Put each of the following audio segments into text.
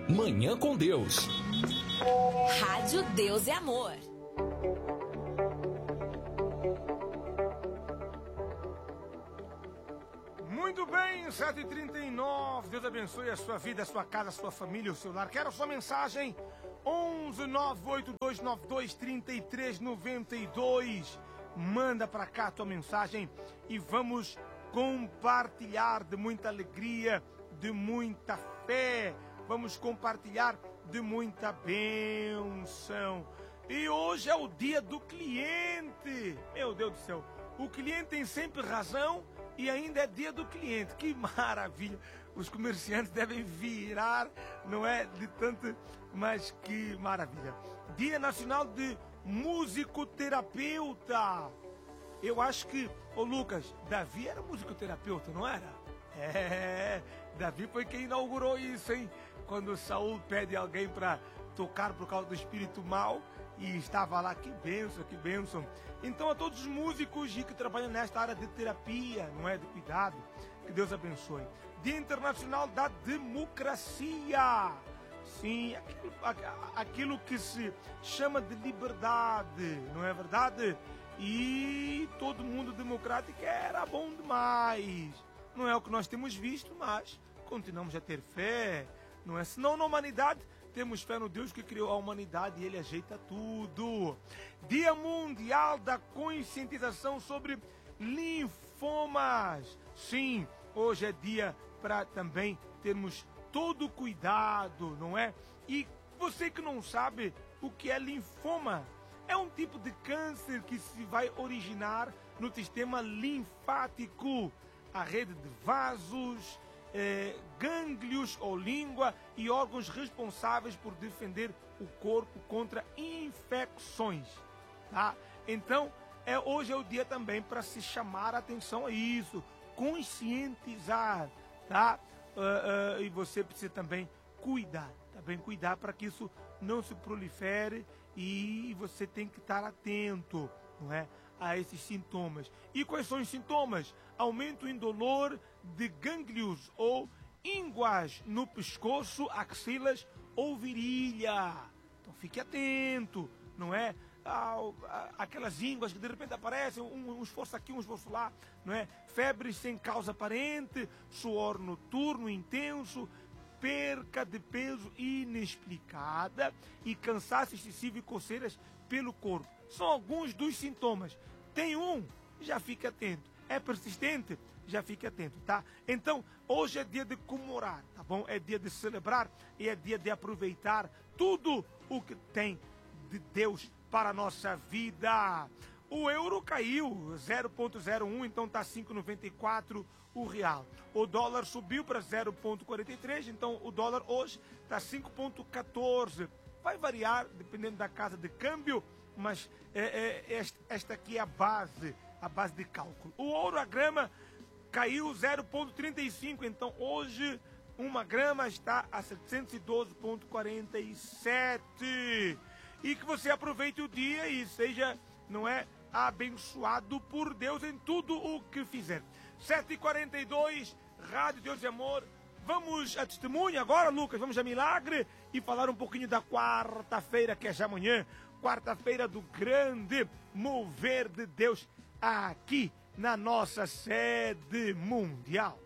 Manhã com Deus. Rádio Deus e Amor. Muito bem, 7h39. Deus abençoe a sua vida, a sua casa, a sua família, o seu lar. Quero a sua mensagem. 11-98292-3392. Manda para cá a tua mensagem e vamos compartilhar de muita alegria, de muita fé. Vamos compartilhar de muita bênção. E hoje é o dia do cliente. Meu Deus do céu. O cliente tem sempre razão e ainda é dia do cliente. Que maravilha. Os comerciantes devem virar, não é? De tanto, mas que maravilha. Dia Nacional de Musicoterapeuta. Eu acho que, ô Lucas, Davi era musicoterapeuta, não era? Davi foi quem inaugurou isso, hein? Quando Saul pede alguém para tocar por causa do espírito mau e estava lá, que bênção, que bênção. Então a todos os músicos que trabalham nesta área de terapia, não é? De cuidado, que Deus abençoe. Dia Internacional da Democracia. Sim, aquilo que se chama de liberdade, não é verdade? E todo mundo democrático era bom demais. Não é o que nós temos visto, mas continuamos a ter fé, não é? Senão na humanidade temos fé no Deus que criou a humanidade e Ele ajeita tudo. Dia Mundial da Conscientização sobre Linfomas. Sim, hoje é dia para também termos todo cuidado, não é? E você que não sabe o que é linfoma, é um tipo de câncer que se vai originar no sistema linfático, a rede de vasos, gânglios ou língua e órgãos responsáveis por defender o corpo contra infecções, tá? Então, hoje é o dia também para se chamar a atenção a isso, conscientizar, tá? E você precisa também cuidar, tá bem? Cuidar para que isso não se prolifere e você tem que estar atento, não é? A esses sintomas. E quais são os sintomas? Aumento indolor de gânglios ou ínguas no pescoço, axilas ou virilha. Então fique atento, não é? Aquelas ínguas que de repente aparecem, um esforço aqui, um esforço lá, não é? Febres sem causa aparente, suor noturno intenso, perca de peso inexplicada e cansaço excessivo e coceiras pelo corpo. São alguns dos sintomas. Tem um, já fique atento. É persistente? Já fique atento, tá? Então, hoje é dia de comemorar, tá bom? É dia de celebrar e é dia de aproveitar tudo o que tem de Deus para a nossa vida. O euro caiu 0,01, então está 5,94 o real. O dólar subiu para 0,43, então o dólar hoje está 5,14. Vai variar dependendo da casa de câmbio, mas esta aqui é a base de cálculo. O ouro a grama caiu 0,35, então hoje uma grama está a 712,47. E que você aproveite o dia e seja, não é, abençoado por Deus em tudo o que fizer. 7h42, Rádio Deus e Amor. Vamos a testemunho agora, Lucas, vamos a milagre e falar um pouquinho da quarta-feira, que é já amanhã. Quarta-feira do grande mover de Deus aqui na nossa sede mundial.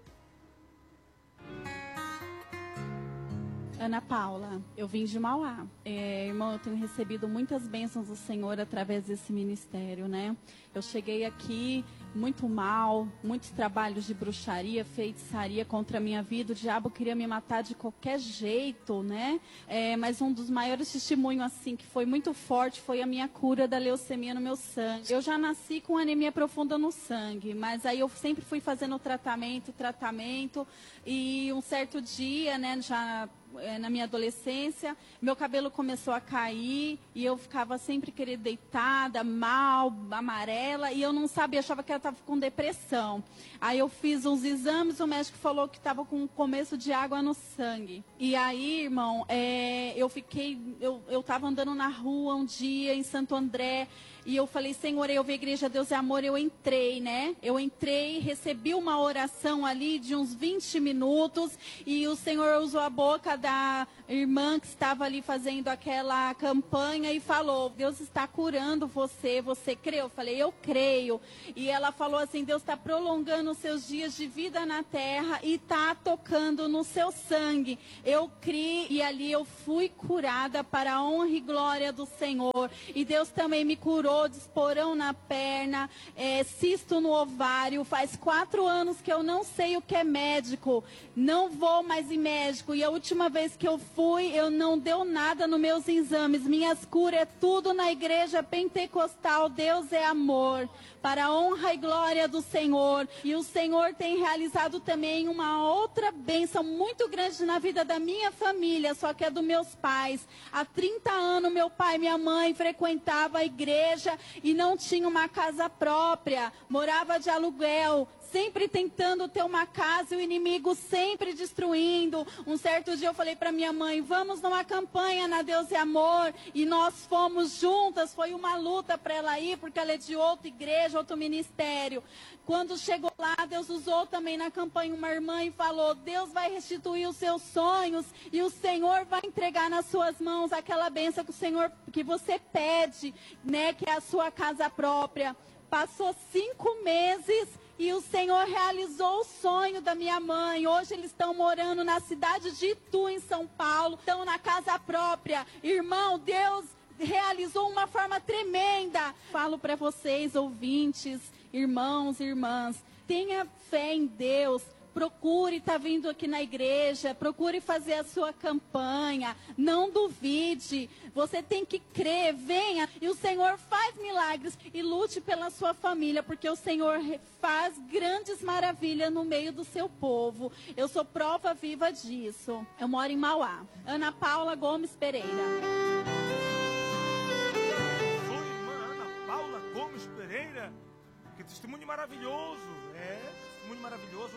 Ana Paula, eu vim de Mauá. Irmão, eu tenho recebido muitas bênçãos do Senhor através desse ministério, né? Eu cheguei aqui muito mal, muitos trabalhos de bruxaria, feitiçaria contra a minha vida. O diabo queria me matar de qualquer jeito, né? Mas um dos maiores testemunhos, assim, que foi muito forte, foi a minha cura da leucemia no meu sangue. Eu já nasci com anemia profunda no sangue, mas aí eu sempre fui fazendo tratamento, e um certo dia, né, já na minha adolescência, meu cabelo começou a cair e eu ficava sempre querendo deitada, mal, amarela, e eu não sabia, achava que ela estava com depressão. Aí eu fiz uns exames, o médico falou que estava com começo de água no sangue. E aí, irmão, eu estava andando na rua um dia em Santo André, E eu falei, Senhor, eu vi a Igreja Deus é Amor, eu entrei, né? Eu entrei, recebi uma oração ali de uns 20 minutos e o Senhor usou a boca da irmã que estava ali fazendo aquela campanha e falou, Deus está curando você, você crê? Eu falei, eu creio. E ela falou assim, Deus está prolongando os seus dias de vida na terra e está tocando no seu sangue. Eu criei e ali eu fui curada para a honra e glória do Senhor. E Deus também me curou de esporão na perna, cisto no ovário. Faz 4 anos que eu não sei o que é médico, não vou mais em médico. E a última vez que eu fui, eu não deu nada nos meus exames. Minhas curas é tudo na igreja pentecostal. Deus é amor, para a honra e glória do Senhor. E o Senhor tem realizado também uma outra bênção muito grande na vida da minha família, só que é dos meus pais. Há 30 anos, meu pai e minha mãe frequentavam a igreja e não tinha uma casa própria, morava de aluguel, sempre tentando ter uma casa e o inimigo sempre destruindo. Um certo dia eu falei para minha mãe, vamos numa campanha na Deus e Amor, e nós fomos juntas. Foi uma luta para ela ir, porque ela é de outra igreja, outro ministério. Quando chegou lá, Deus usou também na campanha uma irmã e falou, Deus vai restituir os seus sonhos e o Senhor vai entregar nas suas mãos aquela bênção que o Senhor, que você pede, né, que é a sua casa própria. Passou 5 meses e o Senhor realizou o sonho da minha mãe. Hoje eles estão morando na cidade de Itu, em São Paulo. Estão na casa própria. Irmão, Deus realizou uma forma tremenda. Falo para vocês, ouvintes, irmãos e irmãs, tenha fé em Deus. Procure estar vindo aqui na igreja, procure fazer a sua campanha, não duvide, você tem que crer, venha, e o Senhor faz milagres, e lute pela sua família, porque o Senhor faz grandes maravilhas no meio do seu povo. Eu sou prova viva disso. Eu moro em Mauá. Ana Paula Gomes Pereira. Sou irmã Ana Paula Gomes Pereira, que testemunho maravilhoso, testemunho maravilhoso.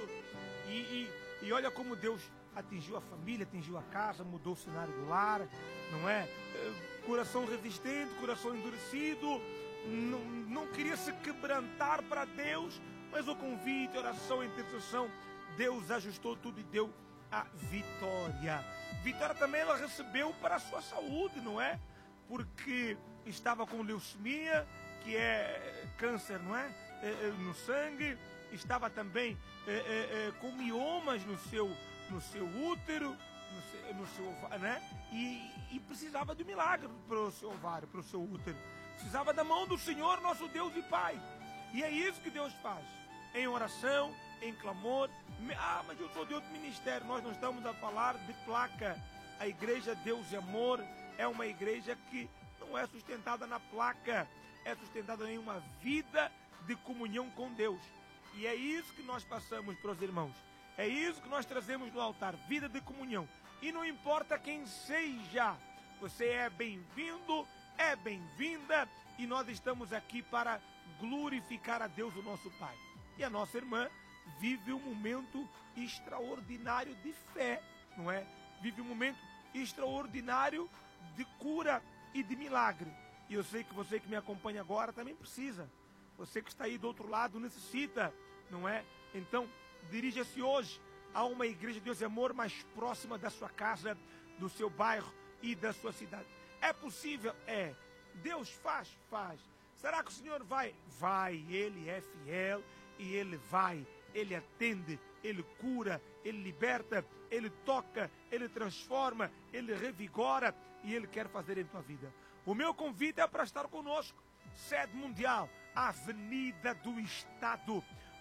E olha como Deus atingiu a família, atingiu a casa, mudou o cenário do lar, não é? Coração resistente, coração endurecido, não queria se quebrantar para Deus, mas o convite, a oração, a intercessão, Deus ajustou tudo e deu a vitória. Vitória também ela recebeu para a sua saúde, não é? Porque estava com leucemia, que é câncer, não é? No sangue, estava também com miomas no seu útero, no seu, né? E precisava de um milagre para o seu ovário, para o seu útero. Precisava da mão do Senhor, nosso Deus e Pai. E é isso que Deus faz. Em oração, em clamor. Mas eu sou de outro ministério. Nós não estamos a falar de placa. A igreja Deus e Amor é uma igreja que não é sustentada na placa. É sustentada em uma vida de comunhão com Deus. E é isso que nós passamos para os irmãos. É isso que nós trazemos no altar. Vida de comunhão. E não importa quem seja. Você é bem-vindo, é bem-vinda. E nós estamos aqui para glorificar a Deus, o nosso Pai. E a nossa irmã vive um momento extraordinário de fé, não é? Vive um momento extraordinário de cura e de milagre. E eu sei que você que me acompanha agora também precisa. Você que está aí do outro lado necessita, não é? Então, dirija-se hoje a uma igreja de Deus e Amor mais próxima da sua casa, do seu bairro e da sua cidade. É possível? É. Deus faz? Faz. Será que o Senhor vai? Vai. Ele é fiel e Ele vai. Ele atende, Ele cura, Ele liberta, Ele toca, Ele transforma, Ele revigora e Ele quer fazer em tua vida. O meu convite é para estar conosco. Sede mundial, Avenida do Estado,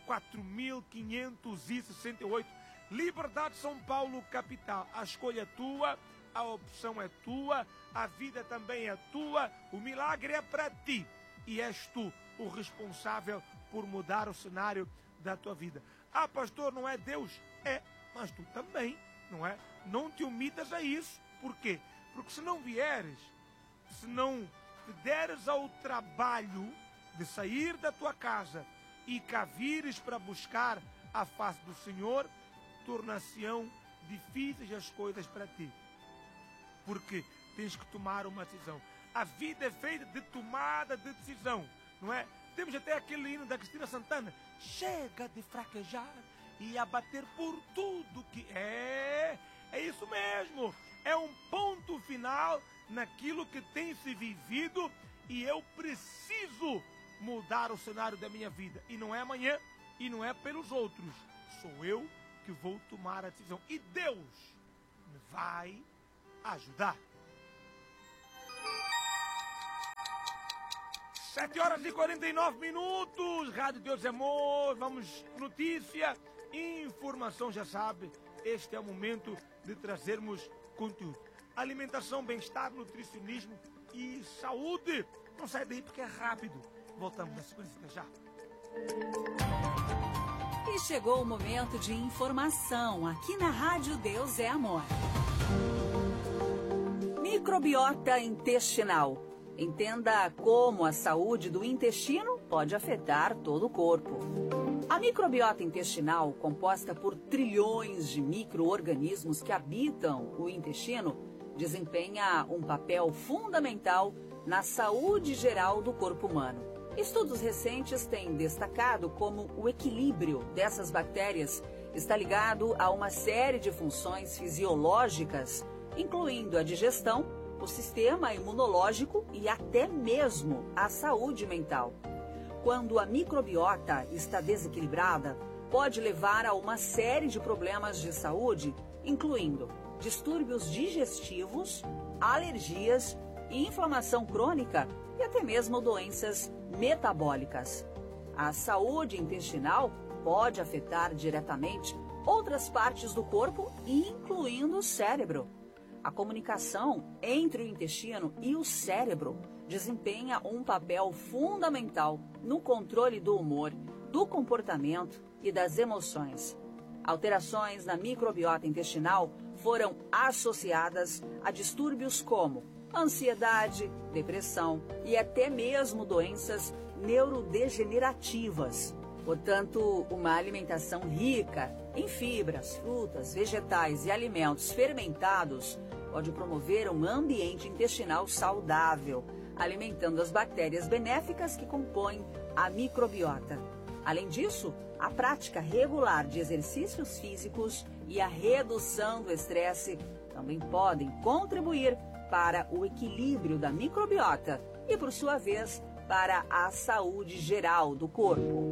4568, Liberdade, São Paulo, capital. A escolha é tua, a opção é tua, a vida também é tua, o milagre é para ti. E és tu o responsável por mudar o cenário da tua vida. Ah, pastor, não é Deus? É, mas tu também, não é? Não te omitas a isso. Por quê? Porque se não vieres, se não te deres ao trabalho de sair da tua casa e cá vires para buscar a face do Senhor, tornar-se-ão difíceis as coisas para ti. Porque tens que tomar uma decisão. A vida é feita de tomada de decisão, não é? Temos até aquele hino da Cristina Santana. Chega de fraquejar e abater por tudo que é. É isso mesmo. É um ponto final naquilo que tem se vivido e eu preciso mudar o cenário da minha vida. E não é amanhã e não é pelos outros. Sou eu que vou tomar a decisão. E Deus me vai ajudar. 7h49, Rádio Deus é Amor, vamos, notícia, informação, já sabe, este é o momento de trazermos conteúdo. Alimentação, bem-estar, nutricionismo e saúde. Não sai daí porque é rápido. Voltamos na sequência já. E chegou o momento de informação aqui na Rádio Deus é Amor. Microbiota intestinal. Entenda como a saúde do intestino pode afetar todo o corpo. A microbiota intestinal, composta por trilhões de micro-organismos que habitam o intestino, desempenha um papel fundamental na saúde geral do corpo humano. Estudos recentes têm destacado como o equilíbrio dessas bactérias está ligado a uma série de funções fisiológicas, incluindo a digestão, o sistema imunológico e até mesmo a saúde mental. Quando a microbiota está desequilibrada, pode levar a uma série de problemas de saúde, incluindo distúrbios digestivos, alergias e inflamação crônica e até mesmo doenças metabólicas. A saúde intestinal pode afetar diretamente outras partes do corpo, incluindo o cérebro. A comunicação entre o intestino e o cérebro desempenha um papel fundamental no controle do humor, do comportamento e das emoções. Alterações na microbiota intestinal foram associadas a distúrbios como ansiedade, depressão e até mesmo doenças neurodegenerativas. Portanto, uma alimentação rica em fibras, frutas, vegetais e alimentos fermentados pode promover um ambiente intestinal saudável, alimentando as bactérias benéficas que compõem a microbiota. Além disso, a prática regular de exercícios físicos e a redução do estresse também podem contribuir para o equilíbrio da microbiota e, por sua vez, para a saúde geral do corpo.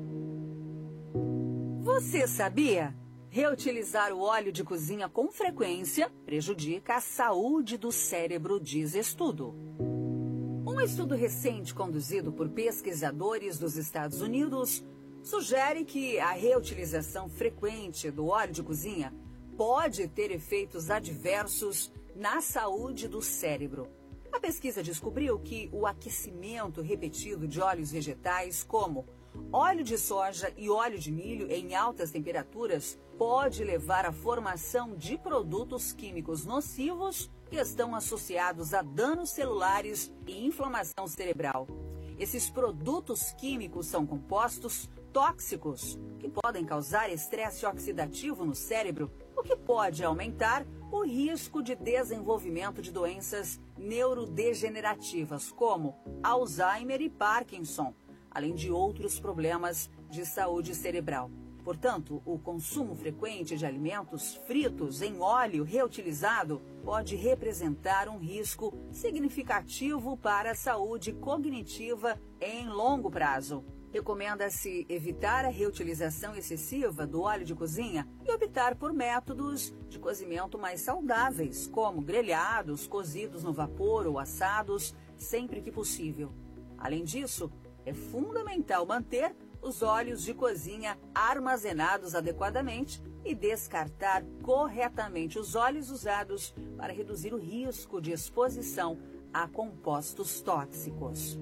Você sabia? Reutilizar o óleo de cozinha com frequência prejudica a saúde do cérebro, diz estudo. Um estudo recente conduzido por pesquisadores dos Estados Unidos sugere que a reutilização frequente do óleo de cozinha pode ter efeitos adversos na saúde do cérebro. A pesquisa descobriu que o aquecimento repetido de óleos vegetais, como óleo de soja e óleo de milho em altas temperaturas, pode levar à formação de produtos químicos nocivos que estão associados a danos celulares e inflamação cerebral. Esses produtos químicos são compostos tóxicos que podem causar estresse oxidativo no cérebro, o que pode aumentar o risco de desenvolvimento de doenças neurodegenerativas, como Alzheimer e Parkinson, além de outros problemas de saúde cerebral. Portanto, o consumo frequente de alimentos fritos em óleo reutilizado pode representar um risco significativo para a saúde cognitiva em longo prazo. Recomenda-se evitar a reutilização excessiva do óleo de cozinha e optar por métodos de cozimento mais saudáveis, como grelhados, cozidos no vapor ou assados, sempre que possível. Além disso, é fundamental manter os óleos de cozinha armazenados adequadamente e descartar corretamente os óleos usados para reduzir o risco de exposição a compostos tóxicos.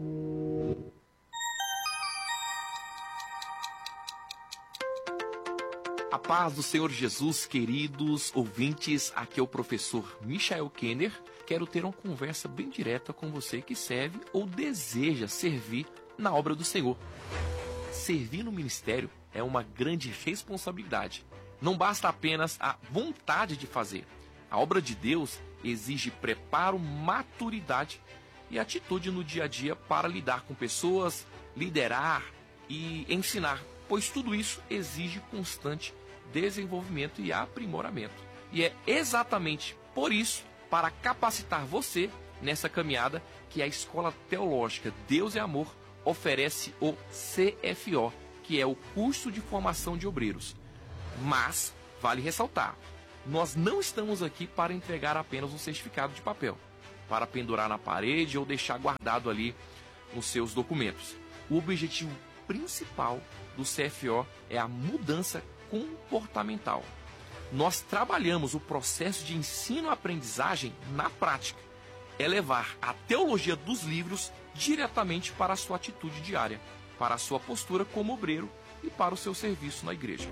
A paz do Senhor Jesus, queridos ouvintes, aqui é o professor Michael Kenner. Quero ter uma conversa bem direta com você que serve ou deseja servir na obra do Senhor. Servir no ministério é uma grande responsabilidade. Não basta apenas a vontade de fazer. A obra de Deus exige preparo, maturidade e atitude no dia a dia para lidar com pessoas, liderar e ensinar, pois tudo isso exige constante desenvolvimento e aprimoramento. E é exatamente por isso, para capacitar você nessa caminhada, que a Escola Teológica Deus é Amor oferece o CFO, que é o curso de formação de obreiros. Mas, vale ressaltar, nós não estamos aqui para entregar apenas um certificado de papel, para pendurar na parede ou deixar guardado ali nos seus documentos. O objetivo principal do CFO é a mudança comportamental. Nós trabalhamos o processo de ensino-aprendizagem na prática. É levar a teologia dos livros diretamente para a sua atitude diária, para a sua postura como obreiro e para o seu serviço na igreja.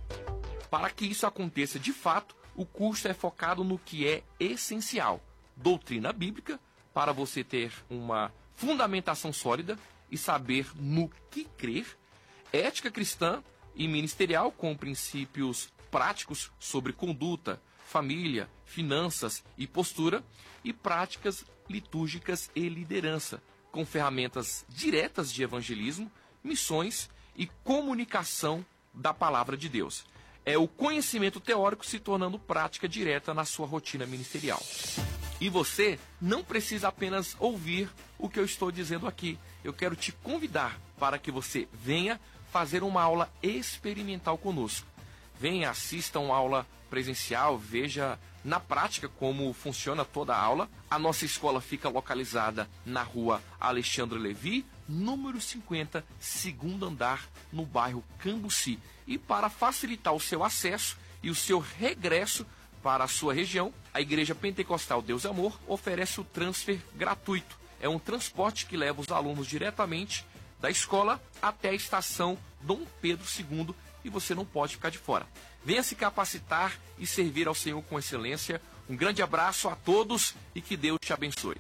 Para que isso aconteça de fato, o curso é focado no que é essencial: doutrina bíblica, para você ter uma fundamentação sólida e saber no que crer, ética cristã e ministerial com princípios práticos sobre conduta, família, finanças e postura, e práticas litúrgicas e liderança, com ferramentas diretas de evangelismo, missões e comunicação da palavra de Deus. É o conhecimento teórico se tornando prática direta na sua rotina ministerial. E você não precisa apenas ouvir o que eu estou dizendo aqui. Eu quero te convidar para que você venha fazer uma aula experimental conosco. Venha, assista uma aula presencial, veja na prática como funciona toda a aula. A nossa escola fica localizada na rua Alexandre Levi, número 50, segundo andar, no bairro Cambuci. E para facilitar o seu acesso e o seu regresso para a sua região, a Igreja Pentecostal Deus e Amor oferece o transfer gratuito. É um transporte que leva os alunos diretamente da escola até a estação Dom Pedro II, e você não pode ficar de fora. Venha se capacitar e servir ao Senhor com excelência. Um grande abraço a todos e que Deus te abençoe.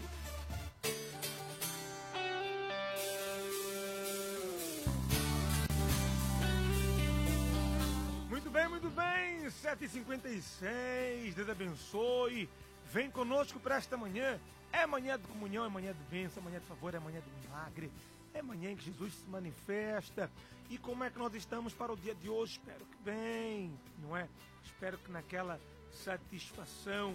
Muito bem, 7h56, Deus abençoe. Vem conosco para esta manhã. É manhã de comunhão, é manhã de bênção, é manhã de favor, é manhã de milagre. É manhã em que Jesus se manifesta. E como é que nós estamos para o dia de hoje? Espero que bem, não é? Espero que naquela satisfação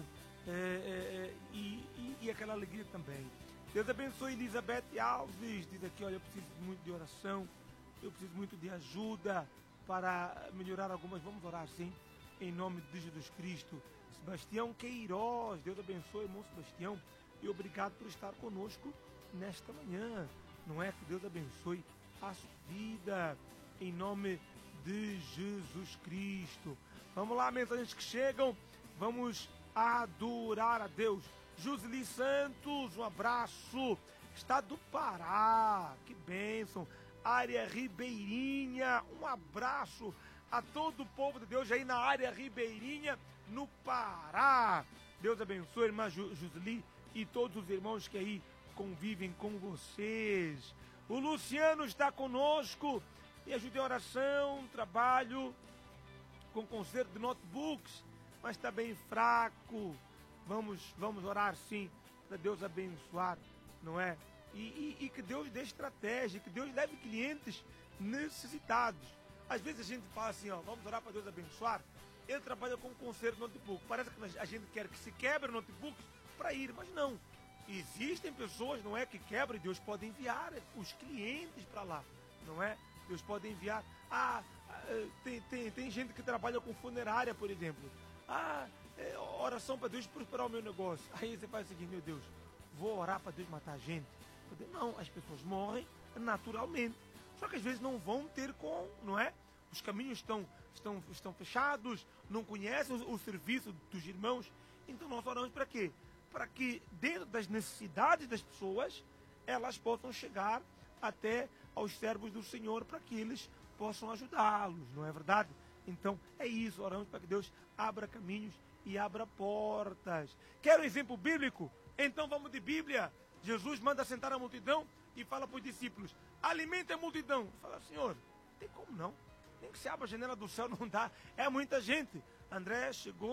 e aquela alegria também. Deus abençoe Elizabeth Alves. Diz aqui, olha, eu preciso muito de oração. Eu preciso muito de ajuda para melhorar algumas. Vamos orar sim, em nome de Jesus Cristo. Sebastião Queiroz, Deus abençoe, irmão Sebastião. E obrigado por estar conosco nesta manhã. Não é? Que Deus abençoe a sua vida, em nome de Jesus Cristo. Vamos lá, mensagens que chegam, vamos adorar a Deus. Joseli Santos, um abraço, está do Pará, que bênção. Área Ribeirinha, um abraço a todo o povo de Deus aí na área Ribeirinha, no Pará. Deus abençoe, irmã Joseli, e todos os irmãos que aí convivem com vocês. O Luciano está conosco e ajuda em oração, trabalho com conserto de notebooks, mas está bem fraco. Vamos orar sim, para Deus abençoar, não é? E que Deus dê estratégia, que Deus leve clientes necessitados. Às vezes a gente fala assim, ó, vamos orar para Deus abençoar. Ele trabalha com conserto de notebook. Parece que a gente quer que se quebre o notebook para ir, mas não. Existem pessoas, não é, que quebram, e Deus pode enviar os clientes para lá, não é? Deus pode enviar. Tem gente que trabalha com funerária, por exemplo. Oração para Deus prosperar o meu negócio. Aí você faz o seguinte, meu Deus, vou orar para Deus matar a gente. Não, as pessoas morrem naturalmente. Só que às vezes não vão ter não é? Os caminhos estão fechados, não conhecem o serviço dos irmãos. Então nós oramos para quê? Para que dentro das necessidades das pessoas, elas possam chegar até aos servos do Senhor, para que eles possam ajudá-los, não é verdade? Então é isso, oramos para que Deus abra caminhos e abra portas. Quer um exemplo bíblico? Então vamos de Bíblia. Jesus manda sentar a multidão e fala para os discípulos, alimente a multidão. Fala, Senhor, não tem como não. Nem que se abra a janela do céu, não dá. É muita gente. André chegou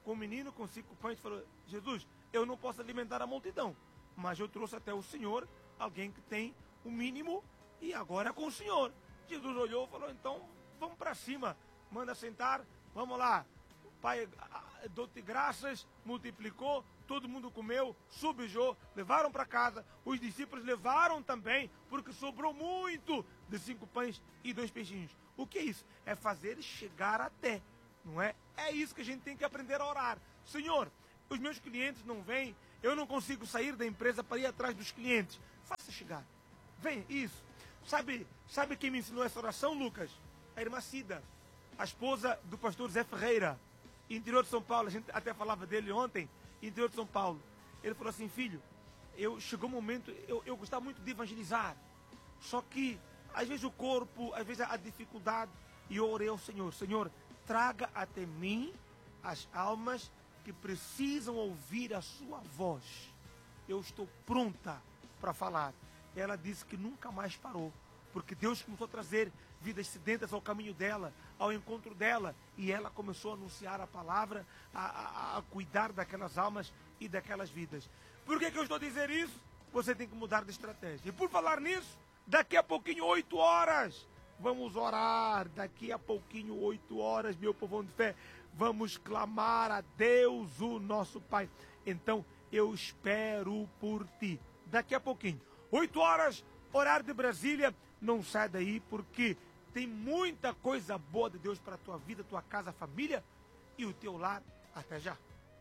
com o menino com 5 pães e falou: Jesus, eu não posso alimentar a multidão, mas eu trouxe até o Senhor alguém que tem o mínimo e agora é com o Senhor. Jesus olhou e falou: então vamos para cima, manda sentar, vamos lá. Pai, dou-te graças, multiplicou, todo mundo comeu, subijou, levaram para casa, os discípulos levaram também, porque sobrou muito de 5 pães e 2 peixinhos. O que é isso? É fazer chegar até, não é? É isso que a gente tem que aprender a orar. Senhor, os meus clientes não vêm, eu não consigo sair da empresa para ir atrás dos clientes. Faça chegar. Vem, isso. Sabe quem me ensinou essa oração, Lucas? A irmã Cida, a esposa do pastor Zé Ferreira, interior de São Paulo. A gente até falava dele ontem, interior de São Paulo. Ele falou assim: filho, chegou um momento, eu gostava muito de evangelizar, só que às vezes o corpo, às vezes a dificuldade, e eu orei ao Senhor: Senhor, traga até mim as almas que precisam ouvir a sua voz. Eu estou pronta para falar. Ela disse que nunca mais parou, porque Deus começou a trazer vidas sedentas ao caminho dela, ao encontro dela, e ela começou a anunciar a palavra, a cuidar daquelas almas e daquelas vidas. Por que eu estou a dizer isso? Você tem que mudar de estratégia. E por falar nisso, daqui a pouquinho, 8 horas, vamos orar. Daqui a pouquinho, 8 horas, meu povão de fé, vamos clamar a Deus, o nosso Pai. Então, eu espero por ti. Daqui a pouquinho, 8 horas, horário de Brasília. Não sai daí, porque tem muita coisa boa de Deus para a tua vida, tua casa, família e o teu lar. Até já.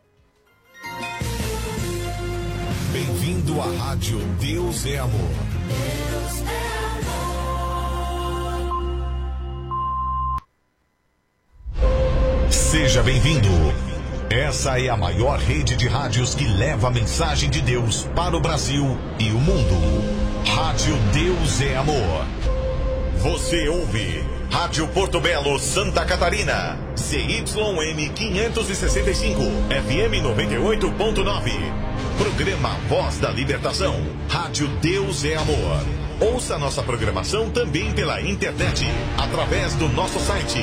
Bem-vindo à Rádio Deus é Amor. Deus é amor. Seja bem-vindo. Essa é a maior rede de rádios que leva a mensagem de Deus para o Brasil e o mundo. Rádio Deus é Amor. Você ouve Rádio Porto Belo, Santa Catarina, CYM 565, FM 98.9. Programa Voz da Libertação. Rádio Deus é Amor. Ouça nossa programação também pela internet, através do nosso site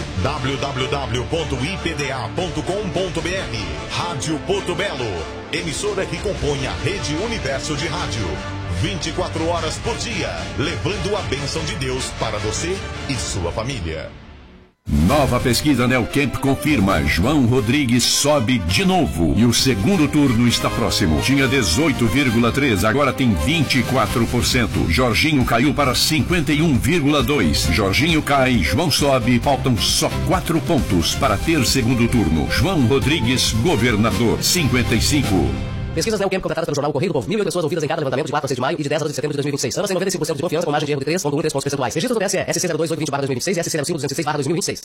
www.ipda.com.br. Rádio Porto Belo, emissora que compõe a Rede Universo de Rádio. 24 horas por dia, levando a bênção de Deus para você e sua família. Nova pesquisa Neocamp confirma: João Rodrigues sobe de novo e o segundo turno está próximo. Tinha 18,3%, agora tem 24%. Jorginho caiu para 51,2%. Jorginho cai, João sobe, faltam só 4 pontos para ter segundo turno. João Rodrigues, governador, 55%. Pesquisas Neocamp completadas pelo jornal Correio do Povo. 1.008 pessoas ouvidas em cada levantamento de 4 a 6 de maio e de 10 a 12 de setembro de 2026. Ambas têm 95% de confiança, com margem de erro de 3,3 pontos percentuais. Registro do TSE, SC0220/2026 e SC05/2006.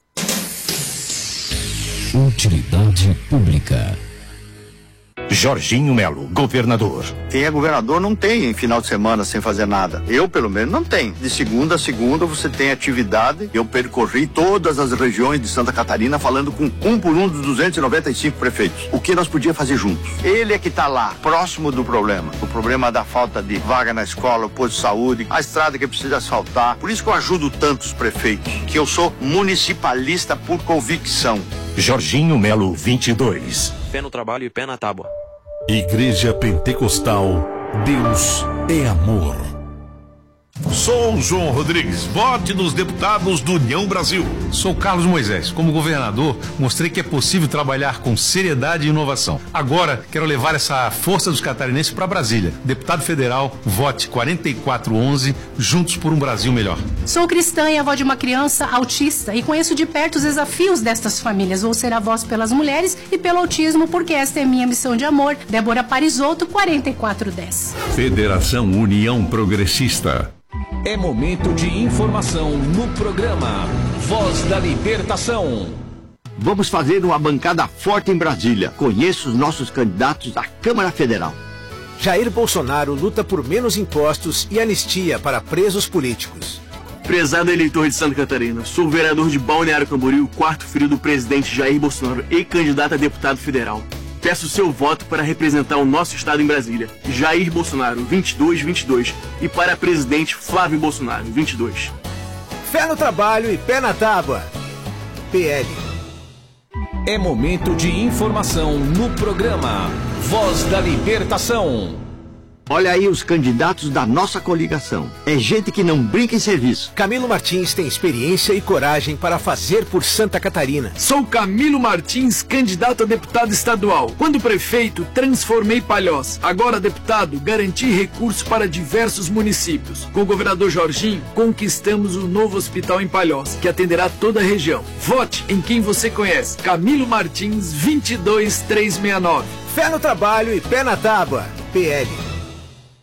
Utilidade pública. Jorginho Melo, governador. Quem é governador não tem final de semana sem fazer nada. Eu, pelo menos, não tenho. De segunda a segunda você tem atividade. Eu percorri todas as regiões de Santa Catarina falando com um por um dos 295 prefeitos. O que nós podíamos fazer juntos? Ele é que está lá, próximo do problema. O problema da falta de vaga na escola, o posto de saúde, a estrada que precisa asfaltar. Por isso que eu ajudo tantos prefeitos, que eu sou municipalista por convicção. Jorginho Melo, 22. Pé no trabalho e pé na tábua. Igreja Pentecostal, Deus é amor. Sou João Rodrigues, vote nos deputados do União Brasil. Sou Carlos Moisés. Como governador, mostrei que é possível trabalhar com seriedade e inovação. Agora, quero levar essa força dos catarinenses para Brasília. Deputado federal, vote 4411, juntos por um Brasil melhor. Sou cristã e avó de uma criança autista e conheço de perto os desafios destas famílias. Vou ser a voz pelas mulheres e pelo autismo, porque esta é minha missão de amor. Débora Parisotto, 4410. Federação União Progressista. É momento de informação no programa Voz da Libertação. Vamos fazer uma bancada forte em Brasília. Conheço os nossos candidatos à Câmara Federal. Jair Bolsonaro luta por menos impostos e anistia para presos políticos. Prezado eleitor de Santa Catarina, sou vereador de Balneário Camboriú, quarto filho do presidente Jair Bolsonaro e candidato a deputado federal. Peço seu voto para representar o nosso estado em Brasília. Jair Bolsonaro, 2222. E para presidente Flávio Bolsonaro, 22. Fé no trabalho e pé na tábua. PL. É momento de informação no programa Voz da Libertação. Olha aí os candidatos da nossa coligação. É gente que não brinca em serviço. Camilo Martins tem experiência e coragem para fazer por Santa Catarina. Sou Camilo Martins, candidato a deputado estadual. Quando prefeito, transformei Palhoça. Agora deputado, garanti recursos para diversos municípios. Com o governador Jorginho, conquistamos um novo hospital em Palhoça, que atenderá toda a região. Vote em quem você conhece. Camilo Martins, 22369. Fé no trabalho e pé na tábua. PL.